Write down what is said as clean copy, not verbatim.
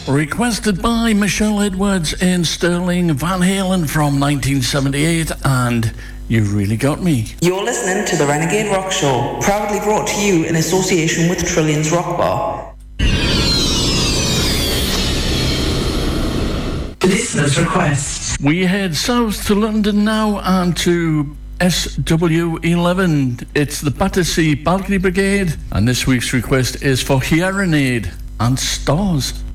Requested by Michelle Edwards in Sterling, Van Halen from 1978, and You Really Got Me. You're listening to the Renegade Rock Show, proudly brought to you in association with Trillions Rock Bar. Listener's request. We head south to London now and to SW11. It's the Battersea Balcony Brigade, and this week's request is for Hearing Aid and Stars.